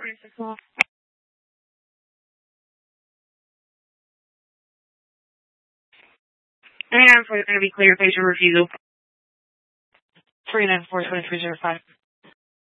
And for going to be clear, patient refusal. 394-2305.